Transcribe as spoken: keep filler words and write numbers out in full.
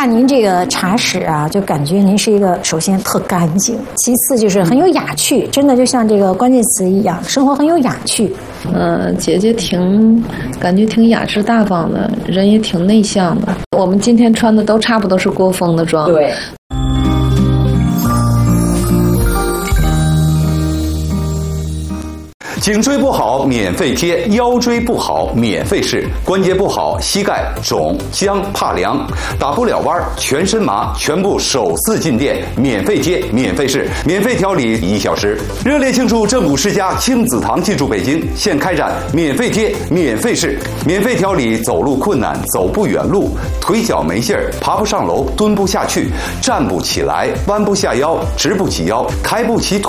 看您这个茶室啊，就感觉您是一个首先特干净，其次就是很有雅趣，真的就像这个关键词一样，生活很有雅趣。 嗯、呃，姐姐挺感觉挺雅致大方的，人也挺内向的。我们今天穿的都差不多是国风的装。 对。 颈椎不好免费贴，腰椎不好免费试，关节不好膝盖肿僵怕凉，打不了弯全身麻，全部首次进店免费贴免费试，免费调理一小时。热烈庆祝正骨世家亲子堂进驻北京，现开展免费贴免费试，免费调理走路困难、走不远路、腿脚没劲儿、爬不上楼、蹲不下去、站不起来、弯不下腰、直不起腰、抬不起腿。